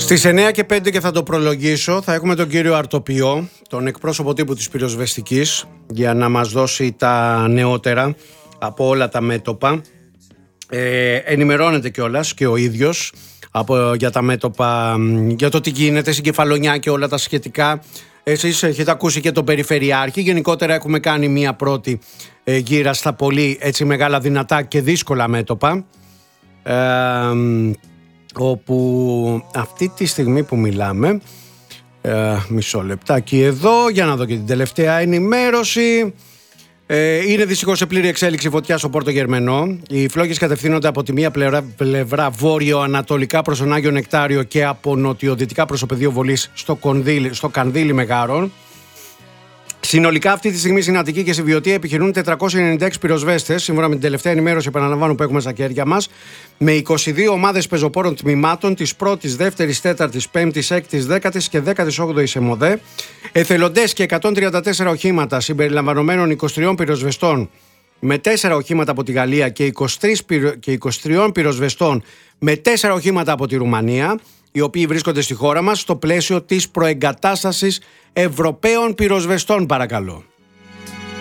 Στις 9 και 5 και θα το προλογίσω, θα έχουμε τον κύριο Αρτοπιό, τον εκπρόσωπο τύπου της πυροσβεστικής, για να μας δώσει τα νεότερα από όλα τα μέτωπα. Ενημερώνεται κιόλας και ο ίδιος για τα μέτωπα, για το τι γίνεται στην Κεφαλονιά και όλα τα σχετικά. Εσείς έχετε ακούσει και τον Περιφερειάρχη. Γενικότερα έχουμε κάνει μία πρώτη γύρα στα πολύ έτσι μεγάλα, δυνατά και δύσκολα μέτωπα, όπου αυτή τη στιγμή που μιλάμε, μισό λεπτάκι εδώ για να δω και την τελευταία ενημέρωση. Είναι δυστυχώς σε πλήρη εξέλιξη φωτιά στο Πόρτο Γερμενό. Οι φλόγες κατευθύνονται από τη μία πλευρά βόρειο-ανατολικά προς τον Άγιο Νεκτάριο και από νοτιοδυτικά προς το πεδίο βολής στο Κανδύλι Μεγάρων. Συνολικά αυτή τη στιγμή στην Αττική και στη Βιωτία επιχειρούν 496 πυροσβέστες, σύμφωνα με την τελευταία ενημέρωση, επαναλαμβάνω, που έχουμε στα χέρια μας, με 22 ομάδες πεζοπόρων τμήματων της 1ης, 2ης, 4ης, 5ης, 6ης, 10ης και 18ης ΕΜΟΔΕ, εθελοντές και 134 οχήματα συμπεριλαμβανομένων 23 πυροσβεστών με 4 οχήματα από τη Γαλλία και 23 πυροσβεστών με 4 οχήματα από τη Ρουμανία, οι οποίοι βρίσκονται στη χώρα μας στο πλαίσιο της προεγκατάστασης Ευρωπαίων πυροσβεστών, παρακαλώ.